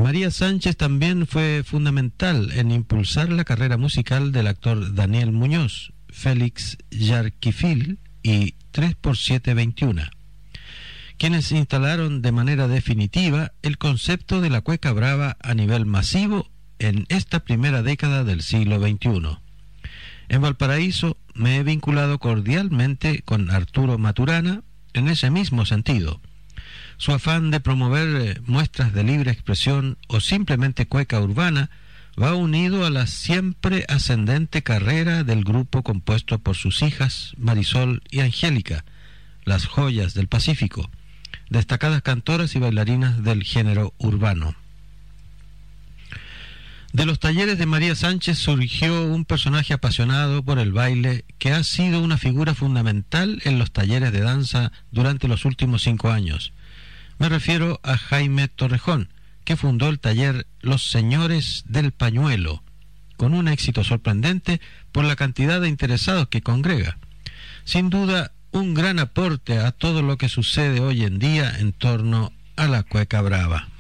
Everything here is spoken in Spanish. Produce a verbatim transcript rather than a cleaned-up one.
María Sánchez también fue fundamental en impulsar la carrera musical del actor Daniel Muñoz, Félix Yarquifil y tres por siete veintiuno, quienes instalaron de manera definitiva el concepto de la cueca brava a nivel masivo en esta primera década del siglo veintiuno. En Valparaíso me he vinculado cordialmente con Arturo Maturana en ese mismo sentido. Su afán de promover muestras de libre expresión o simplemente cueca urbana va unido a la siempre ascendente carrera del grupo compuesto por sus hijas Marisol y Angélica, las joyas del Pacífico, destacadas cantoras y bailarinas del género urbano. De los talleres de María Sánchez surgió un personaje apasionado por el baile que ha sido una figura fundamental en los talleres de danza durante los últimos cinco años. Me refiero a Jaime Torrejón, que fundó el taller Los Señores del Pañuelo, con un éxito sorprendente por la cantidad de interesados que congrega. Sin duda, un gran aporte a todo lo que sucede hoy en día en torno a la cueca brava.